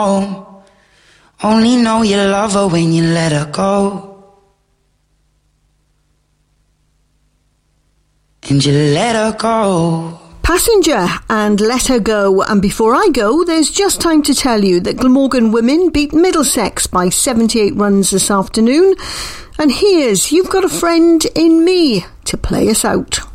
Only know you love her when you let her go. And you let her go. Passenger and Let Her Go. And before I go, there's just time to tell you that Glamorgan women beat Middlesex by 78 runs this afternoon. And here's You've Got a Friend in Me to play us out.